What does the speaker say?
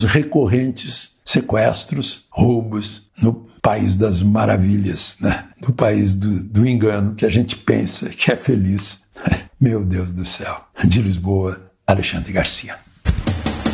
recorrentes sequestros, roubos no país das maravilhas, né? No país do engano, que a gente pensa que é feliz. Meu Deus do céu. De Lisboa, Alexandre Garcia.